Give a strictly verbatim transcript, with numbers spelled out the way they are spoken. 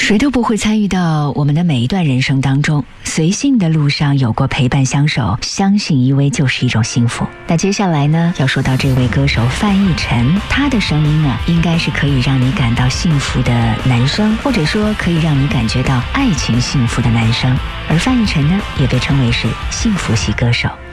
谁都不会参与到我们的每一段人生当中，随性的路上有过陪伴相守，相信依偎就是一种幸福。那接下来呢，要说到这位歌手范逸臣，他的声音呢，应该是可以让你感到幸福的男生，或者说可以让你感觉到爱情幸福的男生。而范逸臣呢，也被称为是幸福系歌手。